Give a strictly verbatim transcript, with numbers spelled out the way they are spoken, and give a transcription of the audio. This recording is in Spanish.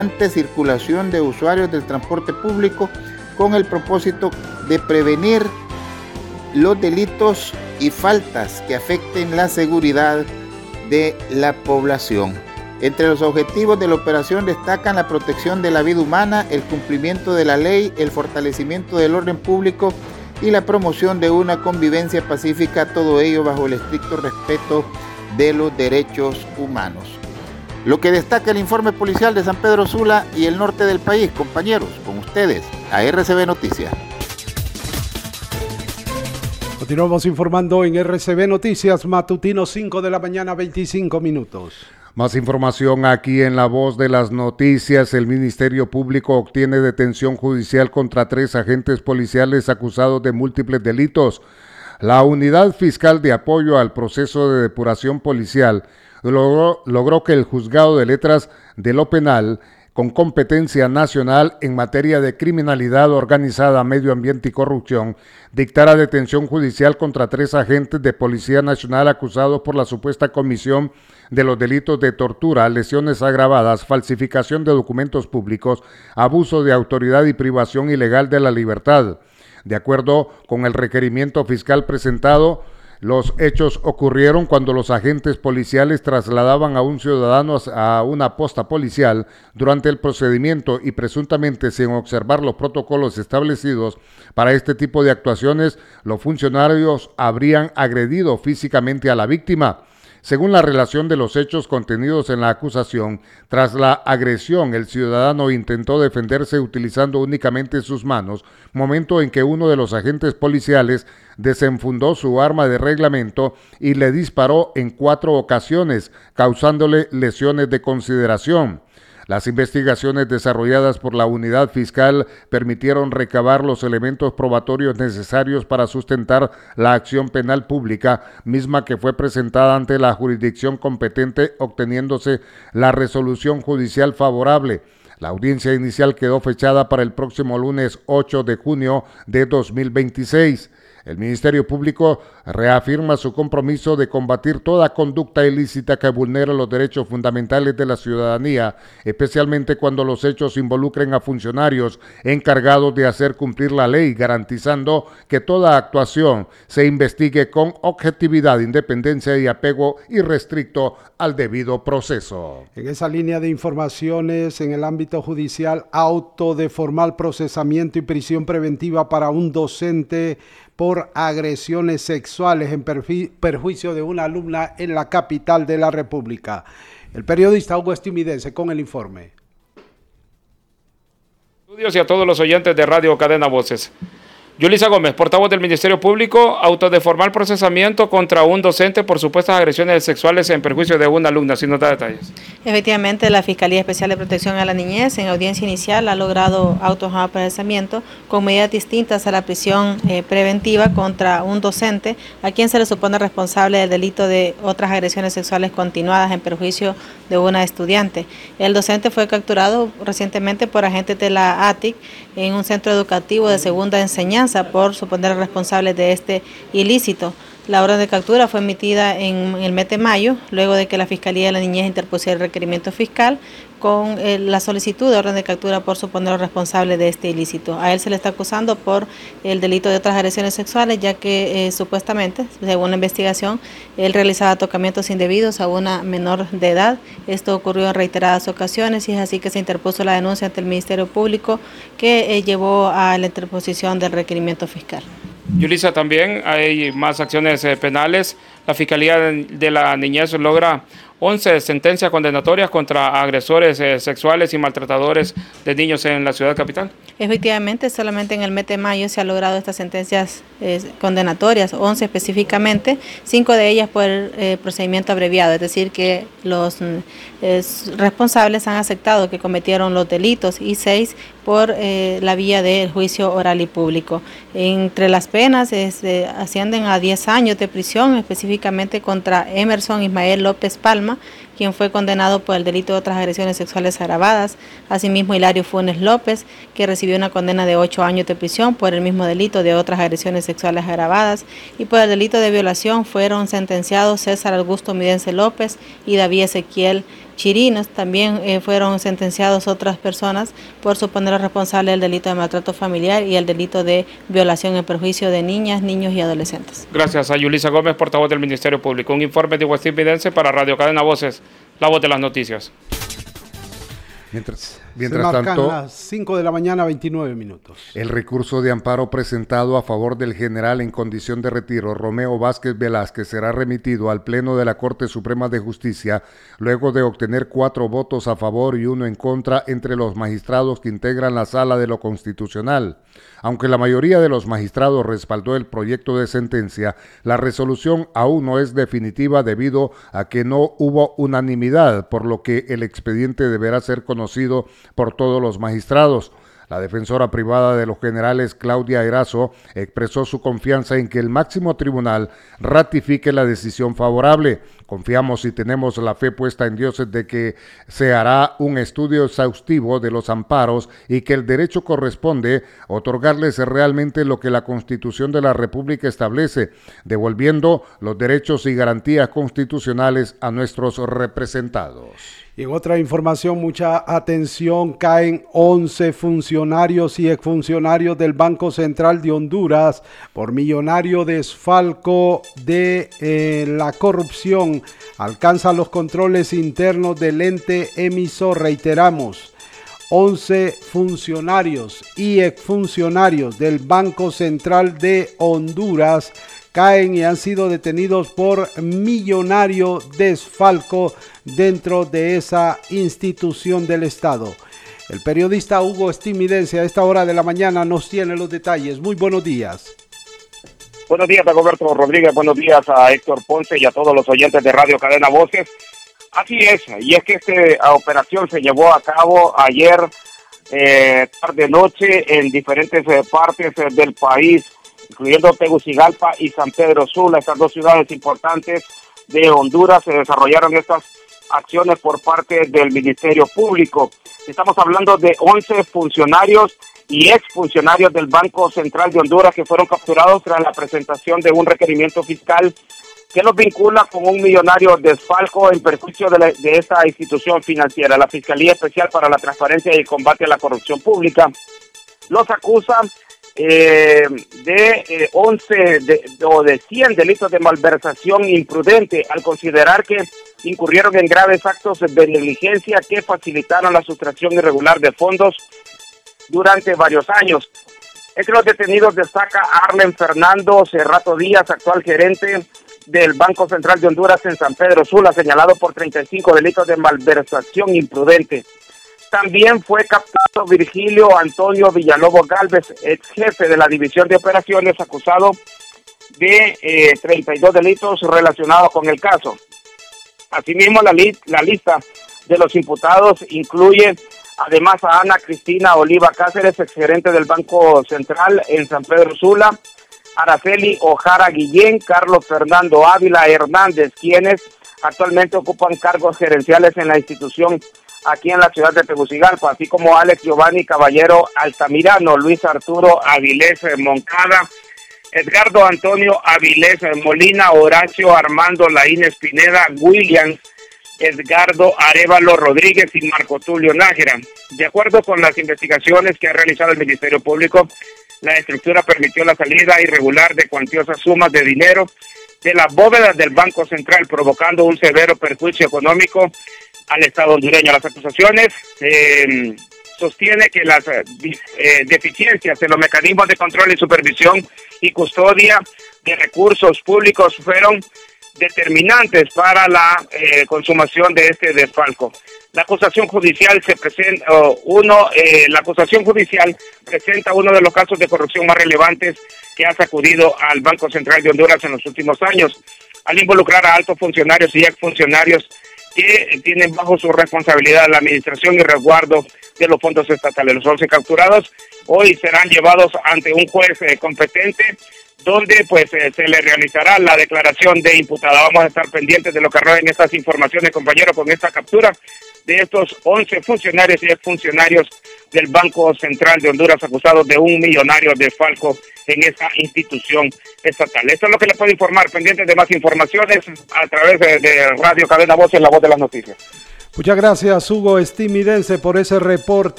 circulación de usuarios del transporte público con el propósito de prevenir los delitos y faltas que afecten la seguridad de la población. Entre los objetivos de la operación destacan la protección de la vida humana, el cumplimiento de la ley, el fortalecimiento del orden público y la promoción de una convivencia pacífica, todo ello bajo el estricto respeto de los derechos humanos. Lo que destaca el informe policial de San Pedro Sula y el norte del país, compañeros, con ustedes, a R C B Noticias. Continuamos informando en R C B Noticias, matutino cinco de la mañana, veinticinco minutos. Más información aquí en La Voz de las Noticias. El Ministerio Público obtiene detención judicial contra tres agentes policiales acusados de múltiples delitos. La Unidad Fiscal de Apoyo al Proceso de Depuración Policial logró, logró que el Juzgado de Letras de lo Penal, con competencia nacional en materia de criminalidad organizada, medio ambiente y corrupción, dictara detención judicial contra tres agentes de Policía Nacional acusados por la supuesta comisión de los delitos de tortura, lesiones agravadas, falsificación de documentos públicos, abuso de autoridad y privación ilegal de la libertad. De acuerdo con el requerimiento fiscal presentado, los hechos ocurrieron cuando los agentes policiales trasladaban a un ciudadano a una posta policial durante el procedimiento y presuntamente sin observar los protocolos establecidos para este tipo de actuaciones, los funcionarios habrían agredido físicamente a la víctima. Según la relación de los hechos contenidos en la acusación, tras la agresión, el ciudadano intentó defenderse utilizando únicamente sus manos, momento en que uno de los agentes policiales desenfundó su arma de reglamento y le disparó en cuatro ocasiones, causándole lesiones de consideración. Las investigaciones desarrolladas por la unidad fiscal permitieron recabar los elementos probatorios necesarios para sustentar la acción penal pública, misma que fue presentada ante la jurisdicción competente, obteniéndose la resolución judicial favorable. La audiencia inicial quedó fechada para el próximo lunes ocho de junio de dos mil veintiséis. El Ministerio Público reafirma su compromiso de combatir toda conducta ilícita que vulnere los derechos fundamentales de la ciudadanía, especialmente cuando los hechos involucren a funcionarios encargados de hacer cumplir la ley, garantizando que toda actuación se investigue con objetividad, independencia y apego irrestricto al debido proceso. En esa línea de informaciones, en el ámbito judicial, auto de formal procesamiento y prisión preventiva para un docente por agresiones sexuales en perjuicio de una alumna en la capital de la República. El periodista Hugo Estimidense con el informe. Estudios y a todos los oyentes de Radio Cadena Voces. Yulisa Gómez, portavoz del Ministerio Público, auto de formal procesamiento contra un docente por supuestas agresiones sexuales en perjuicio de una alumna, sin notar detalles. Efectivamente, la Fiscalía Especial de Protección a la Niñez en audiencia inicial ha logrado auto de procesamiento con medidas distintas a la prisión eh, preventiva contra un docente a quien se le supone responsable del delito de otras agresiones sexuales continuadas en perjuicio de una estudiante. El docente fue capturado recientemente por agentes de la A T I C en un centro educativo de segunda enseñanza por suponer responsable de este ilícito. La orden de captura fue emitida en el mes de mayo, luego de que la Fiscalía de la Niñez interpusiera el requerimiento fiscal con eh, la solicitud de orden de captura por suponer responsable de este ilícito. A él se le está acusando por el delito de otras agresiones sexuales, ya que eh, supuestamente, según la investigación, él realizaba tocamientos indebidos a una menor de edad. Esto ocurrió en reiteradas ocasiones y es así que se interpuso la denuncia ante el Ministerio Público que eh, llevó a la interposición del requerimiento fiscal. Yulisa, también hay más acciones eh, penales. La Fiscalía de la Niñez logra once sentencias condenatorias contra agresores eh, sexuales y maltratadores de niños en la ciudad capital. Efectivamente, solamente en el mes de mayo se han logrado estas sentencias eh, condenatorias, once específicamente, cinco de ellas por eh, procedimiento abreviado, es decir, que los eh, responsables han aceptado que cometieron los delitos y seis por eh, la vía del juicio oral y público. Entre las penas eh, ascienden a diez años de prisión, específicamente contra Emerson Ismael López Palma, quien fue condenado por el delito de otras agresiones sexuales agravadas. Asimismo, Hilario Funes López, que recibió una condena de ocho años de prisión por el mismo delito de otras agresiones sexuales agravadas. Y por el delito de violación fueron sentenciados César Augusto Midense López y David Ezequiel Chirinos. También eh, fueron sentenciados otras personas por suponerlos responsables del delito de maltrato familiar y el delito de violación en perjuicio de niñas, niños y adolescentes. Gracias a Yulisa Gómez, portavoz del Ministerio Público. Un informe de Westin Midense para Radio Cadena Voces, la voz de las noticias. Mientras, mientras Se marcan tanto, las cinco de la mañana, veintinueve minutos. El recurso de amparo presentado a favor del general en condición de retiro, Romeo Vázquez Velázquez, será remitido al Pleno de la Corte Suprema de Justicia luego de obtener cuatro votos a favor y uno en contra entre los magistrados que integran la Sala de lo Constitucional. Aunque la mayoría de los magistrados respaldó el proyecto de sentencia, la resolución aún no es definitiva debido a que no hubo unanimidad, por lo que el expediente deberá ser conocido por todos los magistrados. La defensora privada de los generales, Claudia Erazo, expresó su confianza en que el máximo tribunal ratifique la decisión favorable. Confiamos y tenemos la fe puesta en Dios de que se hará un estudio exhaustivo de los amparos y que el derecho corresponde otorgarles realmente lo que la Constitución de la República establece, devolviendo los derechos y garantías constitucionales a nuestros representados. Y en otra información, mucha atención, caen once funcionarios y exfuncionarios del Banco Central de Honduras por millonario desfalco de eh, la corrupción. Alcanzan los controles internos del ente emisor, reiteramos. once funcionarios y exfuncionarios del Banco Central de Honduras caen y han sido detenidos por millonario desfalco dentro de esa institución del Estado. El periodista Hugo Westin Midense a esta hora de la mañana nos tiene los detalles. Muy buenos días. Buenos días, Dagoberto Rodríguez. Buenos días a Héctor Ponce y a todos los oyentes de Radio Cadena Voces. Así es, y es que esta operación se llevó a cabo ayer eh, tarde-noche en diferentes eh, partes eh, del país, incluyendo Tegucigalpa y San Pedro Sula. Estas dos ciudades importantes de Honduras se desarrollaron estas acciones por parte del Ministerio Público. Estamos hablando de once funcionarios y exfuncionarios del Banco Central de Honduras que fueron capturados tras la presentación de un requerimiento fiscal que los vincula con un millonario desfalco en perjuicio de, la, de esta institución financiera. La Fiscalía Especial para la Transparencia y el Combate a la Corrupción Pública los acusa Eh, de eh, once de, o de cien delitos de malversación imprudente al considerar que incurrieron en graves actos de negligencia que facilitaron la sustracción irregular de fondos durante varios años. Entre los detenidos destaca Arlen Fernando Cerrato Díaz, actual gerente del Banco Central de Honduras en San Pedro Sula, señalado por treinta y cinco delitos de malversación imprudente. También fue capturado Virgilio Antonio Villalobos Galvez, ex jefe de la División de Operaciones, acusado de eh, treinta y dos delitos relacionados con el caso. Asimismo, la, li la lista de los imputados incluye además a Ana Cristina Oliva Cáceres, exgerente del Banco Central en San Pedro Sula, Araceli Ojara Guillén, Carlos Fernando Ávila Hernández, quienes actualmente ocupan cargos gerenciales en la institución aquí en la ciudad de Tegucigalpa, así como Alex Giovanni Caballero Altamirano, Luis Arturo Avilés Moncada, Edgardo Antonio Avilés Molina, Horacio Armando Laínez Pineda, Williams, Edgardo Arévalo Rodríguez y Marco Tulio Nájera. De acuerdo con las investigaciones que ha realizado el Ministerio Público, la estructura permitió la salida irregular de cuantiosas sumas de dinero de las bóvedas del Banco Central, provocando un severo perjuicio económico al Estado hondureño. Las acusaciones eh, sostiene que las eh, deficiencias en los mecanismos de control y supervisión y custodia de recursos públicos fueron determinantes para la eh, consumación de este desfalco. La acusación judicial se presenta uh, uno, eh, la acusación judicial presenta uno de los casos de corrupción más relevantes que ha sacudido al Banco Central de Honduras en los últimos años, al involucrar a altos funcionarios y exfuncionarios que tienen bajo su responsabilidad la administración y resguardo de los fondos estatales. Los once capturados hoy serán llevados ante un juez eh, competente donde pues eh, se le realizará la declaración de imputada. Vamos a estar pendientes de lo que arrojen estas informaciones, compañeros, con esta captura de estos once funcionarios y exfuncionarios del Banco Central de Honduras acusados de un millonario desfalco en esa institución estatal. Esto es lo que les puedo informar, pendientes de más informaciones a través de, de Radio Cadena Voces, la voz de las noticias. Muchas gracias, Hugo Estimidense, por ese reporte.